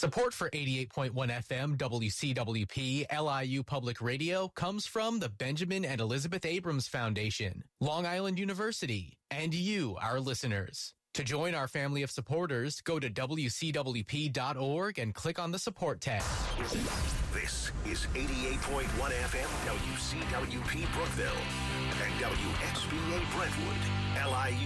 Support for 88.1 FM WCWP LIU Public Radio comes from the Benjamin and Elizabeth Abrams Foundation, Long Island University, and you, our listeners. To join our family of supporters, go to WCWP.org and click on the support tab. This is 88.1 FM WCWP Brookville and WXVA Brentwood, LIU.